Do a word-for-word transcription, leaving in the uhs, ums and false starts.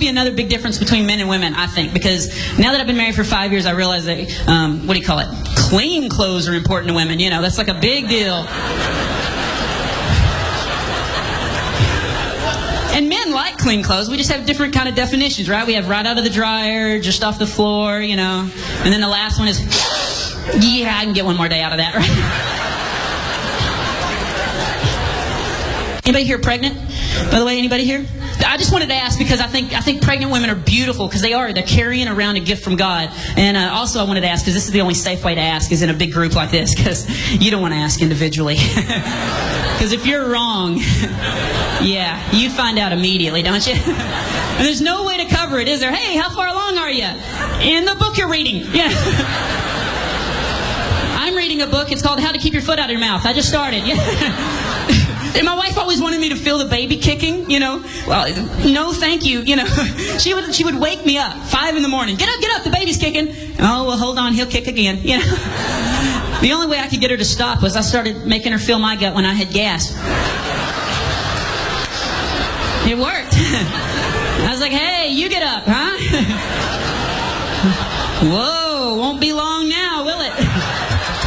be another big difference between men and women, I think, because now that I've been married for five years, I realize that, um, what do you call it? Clean clothes are important to women. You know, that's like a big deal. And men like clean clothes. We just have different kind of definitions, right? We have right out of the dryer, just off the floor, you know. And then the last one is, yeah, I can get one more day out of that, right? Anybody here pregnant? By the way, anybody here? I just wanted to ask because I think I think pregnant women are beautiful because they are. They're carrying around a gift from God. And uh, also I wanted to ask, because this is the only safe way to ask is in a big group like this, because you don't want to ask individually. Because if you're wrong, yeah, you find out immediately, don't you? And there's no way to cover it, is there? Hey, how far along are you? In the book you're reading. Yeah. I'm reading a book. It's called How to Keep Your Foot Out of Your Mouth. I just started. Yeah. And my wife always wanted me to feel the baby kicking, you know. Well, no, thank you, you know. She would she would wake me up, five in the morning. Get up, get up, the baby's kicking. Oh, well, hold on, he'll kick again, you know. The only way I could get her to stop was I started making her feel my gut when I had gas. It worked. I was like, hey, you get up, huh? Whoa, won't be long.